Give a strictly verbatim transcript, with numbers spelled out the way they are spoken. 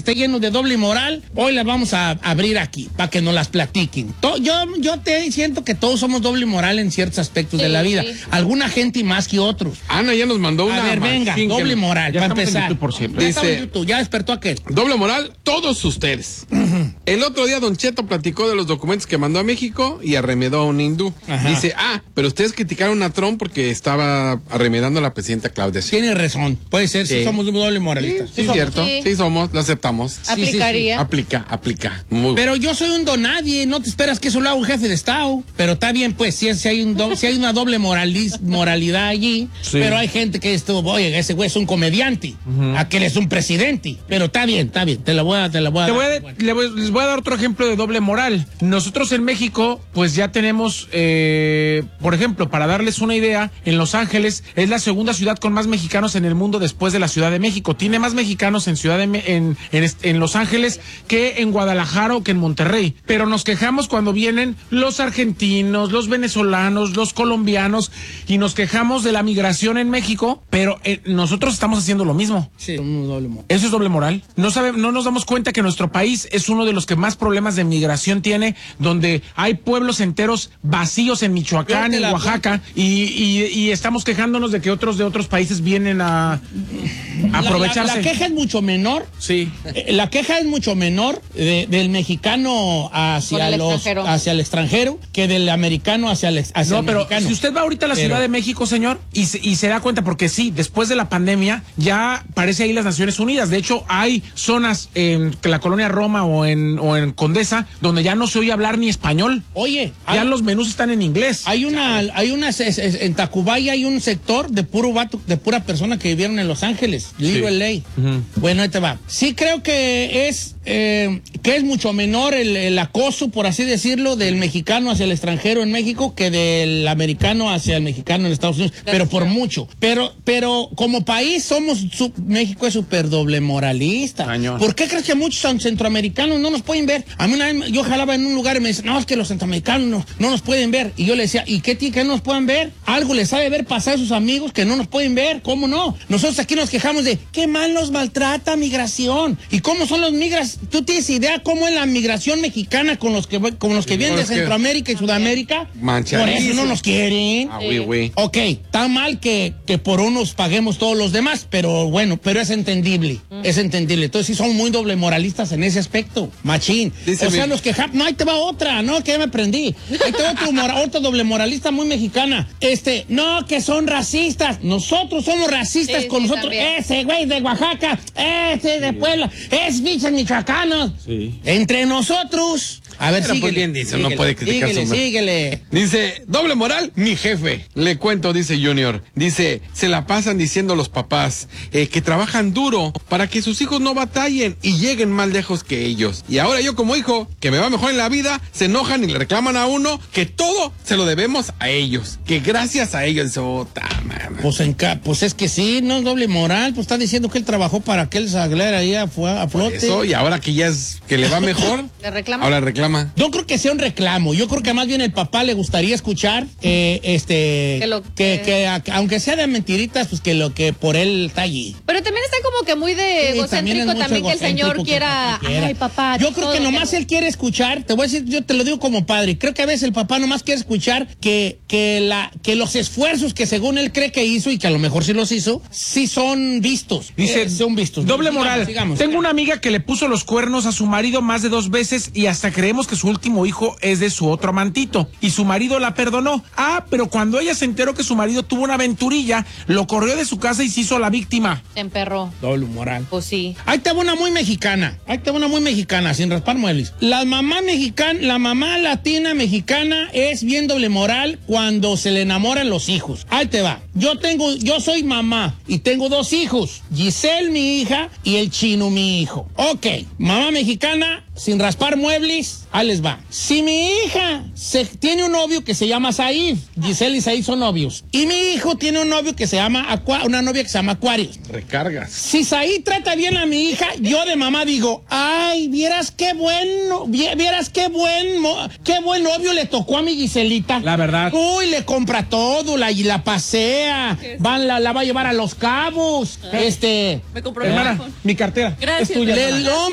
esté lleno de doble moral, hoy las vamos a abrir aquí, para que nos las platiquen. To, yo, yo te siento que todos somos doble moral en ciertos aspectos sí, de la vida. Sí. Alguna gente más que otros. Ana ya nos mandó una. A ver, venga, doble moral, para empezar. En YouTube por siempre. Ya Dice, en YouTube, ya despertó aquel. Doble moral, todos ustedes. Uh-huh. El otro día Don Cheto platicó de los documentos que mandó a México y arremedó a un hindú. Ajá. Dice, ah, pero ustedes criticaron a Trump porque estaba arremedando a la presidenta Claudia. Tiene razón, puede ser, sí, sí somos doble moralistas. Sí, sí, sí cierto, sí. sí somos, lo aceptamos. Aplicaría. Sí, sí, sí. Aplica, aplica. Muy pero bueno. Yo soy un donadie, no te esperas que eso lo haga un jefe de Estado. Pero está bien, pues, si, si, hay, un do, si hay una doble moraliz, moralidad allí, sí. Pero hay gente que esto, oye, ese güey es un comediante, uh-huh. Aquel es un presidente. Pero está bien, está bien, te la voy a, te la voy a te dar. Voy a, bueno. le voy, les voy a dar otro ejemplo de doble moral. Nosotros en México, pues ya tenemos, eh, por ejemplo, para darles una idea, en Los Ángeles es la segunda ciudad con más mexicanos en el mundo después de la Ciudad de México. Tiene más mexicanos en Ciudad de en, en, en Los Ángeles que en Guadalajara o que en Monterrey. Pero nos quejamos cuando vienen los argentinos, los venezolanos, los colombianos y nos quejamos de la migración en México, pero eh, nosotros estamos haciendo lo mismo. Sí, un doble moral. Eso es doble moral. No sabe, no nos damos cuenta que nuestro país es uno de los que más problemas de migración tiene, donde hay pueblos enteros vacíos en Michoacán, en Oaxaca, y, y, y estamos quejándonos de que otros de otros países vienen a, a aprovecharse. La, la, la queja es mucho menor. Sí. La queja es mucho menor de, del mexicano hacia el los extranjero. hacia el extranjero que del americano hacia el, hacia no, el pero mexicano. Si usted va ahorita a la pero, Ciudad de México, señor, y se, y se da cuenta, porque sí, después de la pandemia ya parece ahí las Naciones Unidas. De hecho, hay zonas en la colonia Roma o en, o en Condesa donde ya no se oye hablar ni español. Oye, ya hay, los menús están en inglés. Hay una, hay una, en Tacubaya hay un sector de puro vato, de pura persona que vivieron en Los Ángeles, Little sí. L A. Uh-huh. Bueno, ahí te va. Sí creo que es, eh, que es mucho menor el, el acoso, por así decirlo, del mexicano hacia el extranjero en México que del americano hacia el mexicano en Estados Unidos, Gracias. pero por mucho. Pero, pero como país somos, su, México es súper doble moralista. Año. ¿Por qué crees que muchos centroamericanos no nos pueden ver? A mí una vez yo jalaba en un lugar y me decían, no, es que los centroamericanos no, no nos pueden ver. Y yo le decía, ¿y qué tiene que no nos puedan ver? Algo les sabe ver pasar a sus amigos que no nos pueden ver. ¿Cómo no? Nosotros aquí nos quejamos de qué mal nos maltrata migración. ¿Y cómo son los migras? ¿Tú tienes idea cómo es la migración mexicana con los que, con los que vienen de Centroamérica y Sudamérica? Por eso no nos quieren. Ah, oui, oui. Ok, está mal que, que por unos paguemos todos los demás, pero bueno, pero es entendible. Mm. Es entendible. Entonces sí son muy doble moralistas en ese aspecto. Machín. Dice o sea, mi... los que... No, ahí te va otra. No, que ya me aprendí. Ahí te va otro, mora, otro doble moralista muy mexicana. Este, no, que son racistas. Nosotros somos racistas sí, con sí, nosotros. También. Ese güey de Oaxaca, ese de Puebla, es bichos michoacanos. Sí. Entre nosotros. A ver, síguele, pues bien dice, síguele, síguele, no puede criticar síguele, su síguele. Dice, doble moral, mi jefe. Le cuento, dice Junior. Dice, se la pasan diciendo los papás eh, que trabajan duro para que sus hijos no batallen y lleguen más lejos que ellos. Y ahora yo como hijo, que me va mejor en la vida, se enojan y le reclaman a uno que todo se lo debemos a ellos. Que gracias a ellos, sota, man. Pues, en, pues es que sí, no es doble moral. Pues está diciendo que él trabajó para que él saliera ahí a, a flote. Eso, y ahora que ya es, que le va mejor, le reclama. Ahora reclama. Yo creo que sea un reclamo. Yo creo que más bien el papá le gustaría escuchar eh, este que, lo, que, que, que aunque sea de mentiritas, pues que lo que por él está allí. Pero también está como que muy de sí, egocéntrico también, también que el señor quiera, que quiera. Ay, papá. Yo creo que nomás que... él quiere escuchar, te voy a decir, yo te lo digo como padre, creo que a veces el papá nomás quiere escuchar que, que, la, que los esfuerzos que según él cree que hizo y que a lo mejor sí los hizo, sí son vistos. Dice, eh, son vistos. Doble digamos, moral. Digamos, Tengo digamos. una amiga que le puso los cuernos a su marido más de dos veces y hasta creemos que su último hijo es de su otro amantito y su marido la perdonó. Ah, pero cuando ella se enteró que su marido tuvo una aventurilla, lo corrió de su casa y se hizo la víctima. Se emperró. Doble moral. Pues sí. Ahí te va una muy mexicana. Ahí te va una muy mexicana, sin raspar muebles. La mamá mexicana, la mamá latina mexicana es bien doble moral cuando se le enamoran los hijos. Ahí te va. Yo tengo, yo soy mamá y tengo dos hijos. Giselle, mi hija, y el Chino, mi hijo. Ok, mamá mexicana, sin raspar muebles, ahí les va. Si mi hija se, tiene un novio que se llama Said, Giselle y Said son novios, y mi hijo tiene un novio que se llama Aqua, una novia que se llama Aquarius. Recargas. Si Said trata bien a mi hija, yo de mamá digo, ay, vieras qué bueno, vieras qué buen, qué buen novio le tocó a mi Giselita. La verdad. Uy, le compra todo, la, y la pasea, van, la, la va a llevar a Los Cabos, este. Me compró hermana, mi cartera. Gracias. Es tuya. Le,